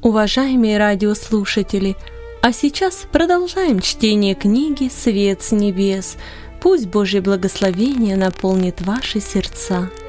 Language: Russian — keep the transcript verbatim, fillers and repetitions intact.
Уважаемые радиослушатели, а сейчас продолжаем чтение книги «Свет с небес». Пусть Божье благословение наполнит ваши сердца.